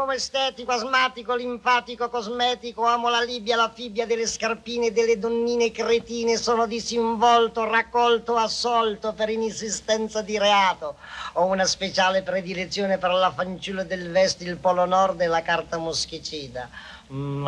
uomo estetico, asmatico, linfatico, cosmetico, amo la Libia, la fibbia delle scarpine e delle donnine cretine, sono disinvolto, raccolto, assolto per insistenza di reato. Ho una speciale predilezione per la fanciulla del Vest, il Polo Nord e la carta moschicida.